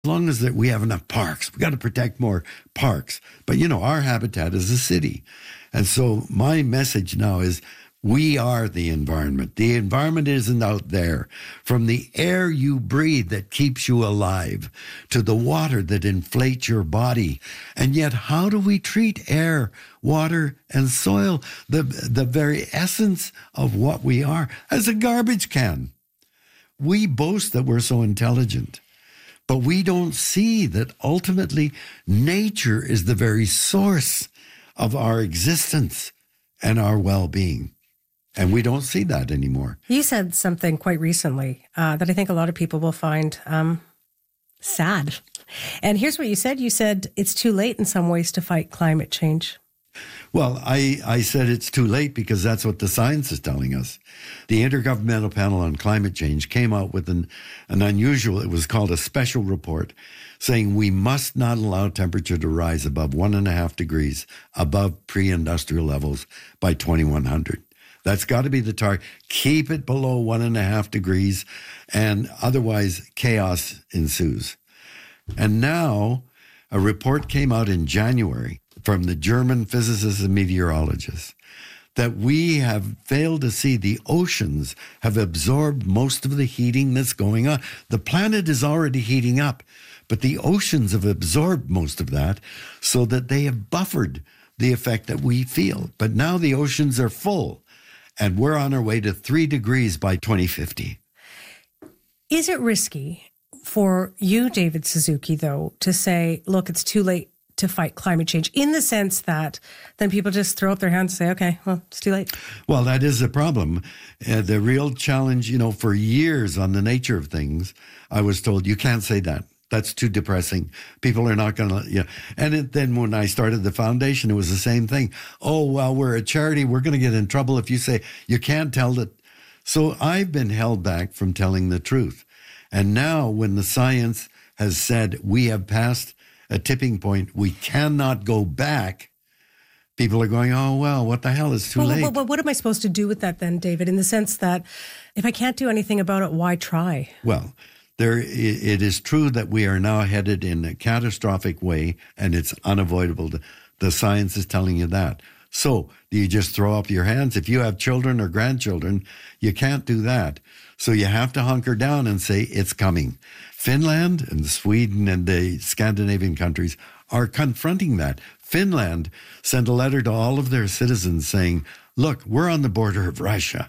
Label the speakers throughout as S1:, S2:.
S1: As long as that we have enough parks, we got to protect more parks. But, our habitat is a city. And so my message now is we are the environment. The environment isn't out there. From the air you breathe that keeps you alive to the water that inflates your body. And yet, how do we treat air, water, and soil, the very essence of what we are, as a garbage can? We boast that we're so intelligent. But we don't see that ultimately nature is the very source of our existence and our well-being. And we don't see that anymore.
S2: You said something quite recently that I think a lot of people will find sad. And here's what you said. You said it's too late in some ways to fight climate change.
S1: Well, I said it's too late because that's what the science is telling us. The Intergovernmental Panel on Climate Change came out with an unusual, it was called a special report, saying we must not allow temperature to rise above 1.5 degrees above pre-industrial levels by 2100. That's got to be the target. Keep it below 1.5 degrees, and otherwise chaos ensues. And now a report came out in January from the German physicists and meteorologists that we have failed to see the oceans have absorbed most of the heating that's going on. The planet is already heating up, but the oceans have absorbed most of that so that they have buffered the effect that we feel. But now the oceans are full, and we're on our way to 3 degrees by 2050.
S2: Is it risky for you, David Suzuki, though, to say, look, it's too late to fight climate change, in the sense that then people just throw up their hands and say, okay, well, it's too late?
S1: Well, that is a problem. The real challenge, for years on the nature of things, I was told, you can't say that. That's too depressing. People are not going to, And then when I started the foundation, it was the same thing. Oh, well, we're a charity. We're going to get in trouble if you say you can't tell that. So I've been held back from telling the truth. And now when the science has said we have passed a tipping point, we cannot go back, people are going, oh, well, what the hell, is too late.
S2: Well, what am I supposed to do with that then, David, in the sense that if I can't do anything about it, why try?
S1: Well, it is true that we are now headed in a catastrophic way, and it's unavoidable. The science is telling you that. So do you just throw up your hands? If you have children or grandchildren, you can't do that. So you have to hunker down and say, it's coming. Finland and Sweden and the Scandinavian countries are confronting that. Finland sent a letter to all of their citizens saying, look, we're on the border of Russia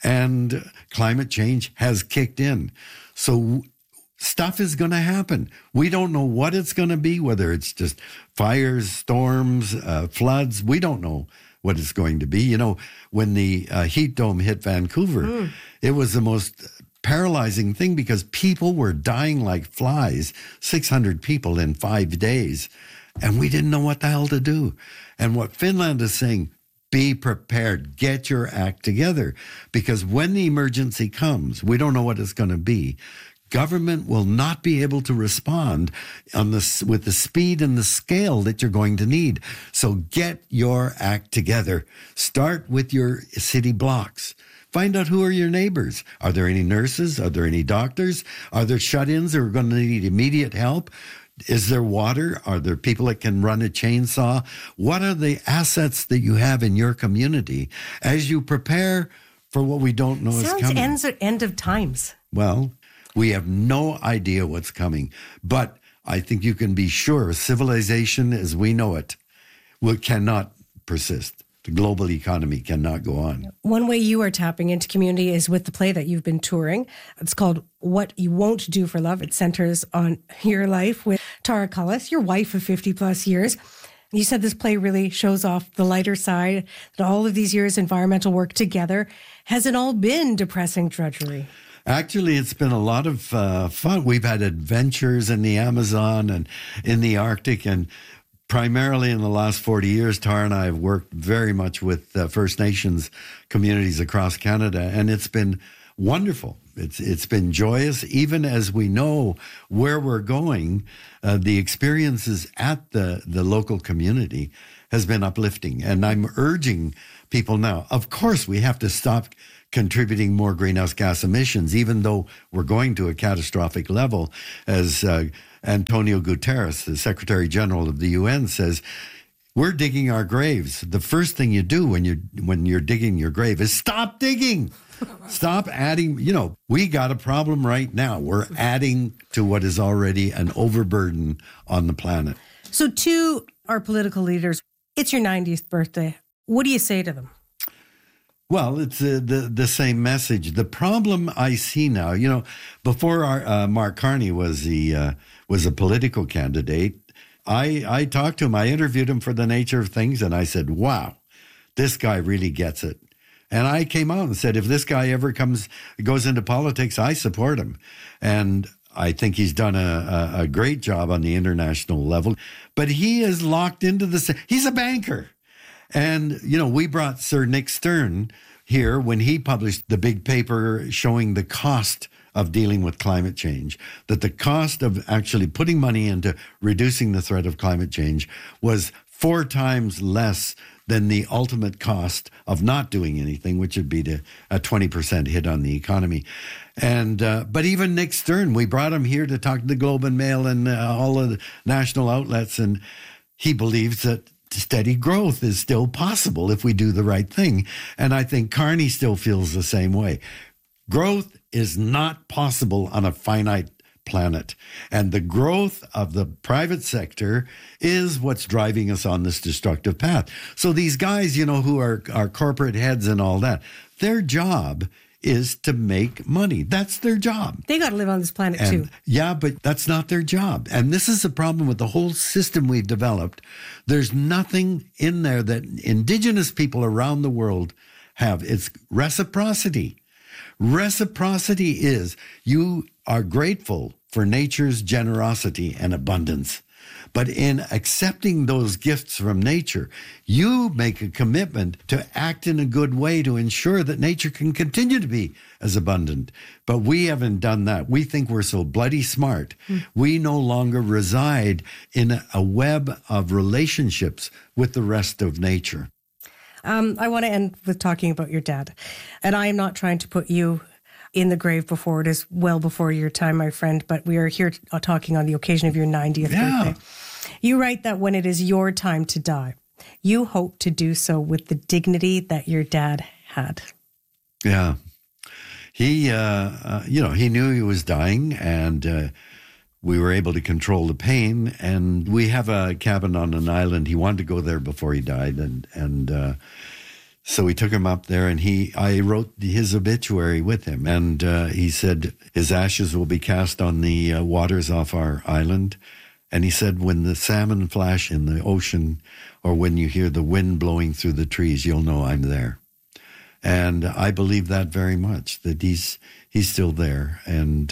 S1: and climate change has kicked in. So stuff is going to happen. We don't know what it's going to be, whether it's just fires, storms, floods. We don't know what it's going to be. When the heat dome hit Vancouver, it was the most paralyzing thing because people were dying like flies, 600 people in 5 days, and we didn't know what the hell to do. And what Finland is saying, be prepared, get your act together, because when the emergency comes, we don't know what it's going to be. Government will not be able to respond with the speed and the scale that you're going to need. So get your act together. Start with your city blocks. Find out who are your neighbors. Are there any nurses? Are there any doctors? Are there shut-ins who are going to need immediate help? Is there water? Are there people that can run a chainsaw? What are the assets that you have in your community as you prepare for what we don't know is coming?
S2: Sounds end of times.
S1: Well, we have no idea what's coming. But I think you can be sure civilization as we know it cannot persist. The global economy cannot go on.
S2: One way you are tapping into community is with the play that you've been touring. It's called What You Won't Do for Love. It centers on your life with Tara Cullis, your wife of 50 plus years. You said this play really shows off the lighter side, that all of these years environmental work together. Has it all been depressing drudgery?
S1: Actually, it's been a lot of fun. We've had adventures in the Amazon and in the Arctic, and primarily in the last 40 years, Tara and I have worked very much with First Nations communities across Canada, and it's been wonderful. It's been joyous, even as we know where we're going. The experiences at the local community has been uplifting, and I'm urging people now. Of course, we have to stop contributing more greenhouse gas emissions, even though we're going to a catastrophic level, as Antonio Guterres, the Secretary General of the UN, says, we're digging our graves. The first thing you do when you're digging your grave is stop digging. Stop adding. We got a problem right now. We're adding to what is already an overburden on the planet.
S2: So to our political leaders, it's your 90th birthday. What do you say to them?
S1: Well, it's the same message. The problem I see now, before Mark Carney was a political candidate, I talked to him. I interviewed him for The Nature of Things, and I said, wow, this guy really gets it. And I came out and said, if this guy ever goes into politics, I support him. And I think he's done a great job on the international level. But he is locked into he's a banker. And, we brought Sir Nick Stern here when he published the big paper showing the cost of dealing with climate change, that the cost of actually putting money into reducing the threat of climate change was 4 times less than the ultimate cost of not doing anything, which would be a 20% hit on the economy. And but even Nick Stern, we brought him here to talk to the Globe and Mail and all of the national outlets, and he believes that steady growth is still possible if we do the right thing. And I think Carney still feels the same way. Growth is not possible on a finite planet. And the growth of the private sector is what's driving us on this destructive path. So these guys, who are corporate heads and all that, their job is to make money. That's their job.
S2: They got to live on this planet too.
S1: Yeah, but that's not their job. And this is the problem with the whole system we've developed. There's nothing in there that Indigenous people around the world have. It's reciprocity. Reciprocity is you are grateful for nature's generosity and abundance. But in accepting those gifts from nature, you make a commitment to act in a good way to ensure that nature can continue to be as abundant. But we haven't done that. We think we're so bloody smart. We no longer reside in a web of relationships with the rest of nature.
S2: I want to end with talking about your dad. And I am not trying to put you in the grave before it is well before your time, my friend, but we are here talking on the occasion of your 90th birthday. You write that when it is your time to die, you hope to do so with the dignity that your dad had.
S1: Yeah. He, he knew he was dying, and we were able to control the pain. And we have a cabin on an island. He wanted to go there before he died, and so we took him up there, and I wrote his obituary with him. And he said his ashes will be cast on the waters off our island. And he said, when the salmon flash in the ocean, or when you hear the wind blowing through the trees, you'll know I'm there. And I believe that very much, that he's still there. And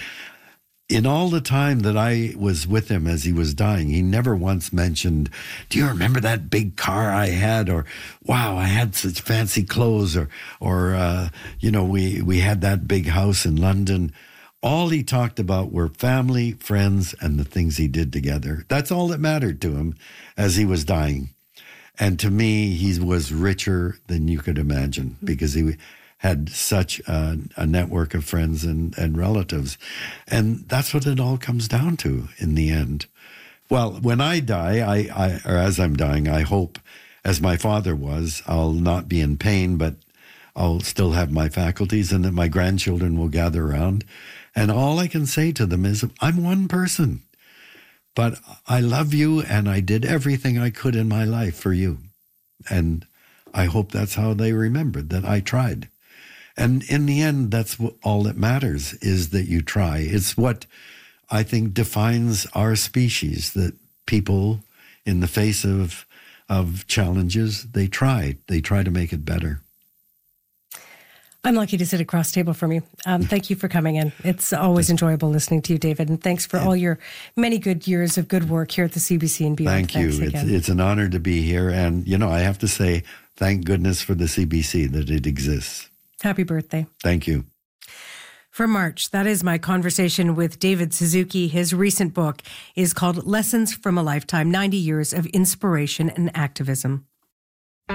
S1: in all the time that I was with him as he was dying, he never once mentioned, do you remember that big car I had? Or, wow, I had such fancy clothes. Or we had that big house in London. All he talked about were family, friends, and the things he did together. That's all that mattered to him as he was dying. And to me, he was richer than you could imagine, because he had such a network of friends and relatives. And that's what it all comes down to in the end. Well, when I die, or as I'm dying, I hope, as my father was, I'll not be in pain, but I'll still have my faculties, and that my grandchildren will gather around. And all I can say to them is, I'm one person, but I love you, and I did everything I could in my life for you. And I hope that's how they remembered, that I tried. And in the end, that's all that matters, is that you try. It's what I think defines our species, that people, in the face of challenges, they try to make it better.
S2: I'm lucky to sit across the table from you. Thank you for coming in. It's always enjoyable listening to you, David. And thanks for all your many good years of good work here at the CBC and beyond.
S1: Thank you. It's an honor to be here. And, I have to say, thank goodness for the CBC, that it exists.
S2: Happy birthday.
S1: Thank you.
S2: For March, that is my conversation with David Suzuki. His recent book is called Lessons from a Lifetime, 90 Years of Inspiration and Activism.